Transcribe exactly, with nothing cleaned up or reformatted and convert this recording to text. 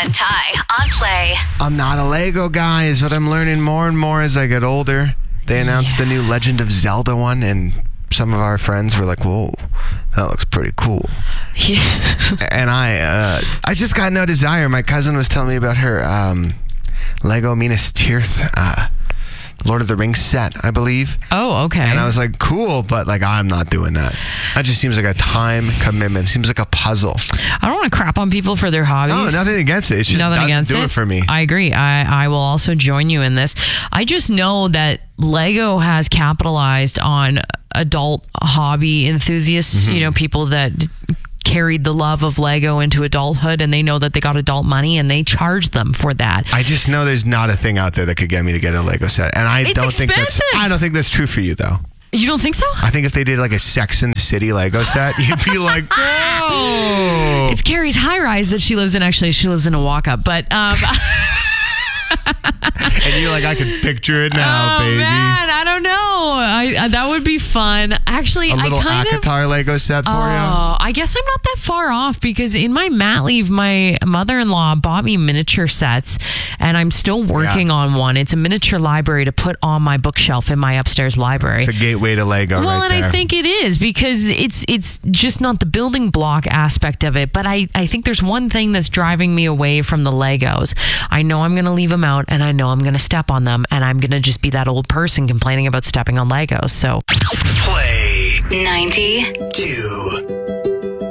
and Ty on Play. I'm not a Lego guy is what I'm learning more and more as I get older. They announced Yeah. the new Legend of Zelda one, and some of our friends were like, whoa, that looks pretty cool. Yeah. And I uh, I just got no desire. My cousin was telling me about her um, Lego Minas Tirith uh, Lord of the Rings set, I believe. Oh, okay. And I was like, cool, but like I'm not doing that. That just seems like a time commitment. Seems like a puzzle. I don't want to crap on people for their hobbies. No, nothing against it. It's just Nothing doesn't against do it. it for me. I agree. I, I will also join you in this. I just know that Lego has capitalized on adult hobby enthusiasts, Mm-hmm. you know, people that carried the love of Lego into adulthood, and they know that they got adult money and they charge them for that. I just know there's not a thing out there that could get me to get a Lego set, and I It's don't think that's. expensive. I don't think that's true for you, though. You don't think so? I think if they did like a Sex and the City Lego set, you'd be like, oh. It's Carrie's high rise that she lives in. Actually, she lives in a walk up, but um, And you're like, I can picture it now, oh baby. man, I don't know. I, I that would be fun. Actually, A little I kind of. Akatar Lego set for Oh, you. I guess I'm not that far off because in my mat leave, my mother-in-law bought me miniature sets, and I'm still working Yeah. on one. It's a miniature library to put on my bookshelf in my upstairs library. It's a gateway to Lego, Well, right and there. I think it is because it's it's just not the building block aspect of it. But I, I think there's one thing that's driving me away from the Legos. I know I'm going to leave them out, and I know I'm going to step on them, and I'm going to just be that old person complaining about stepping on Legos. So Play ninety two.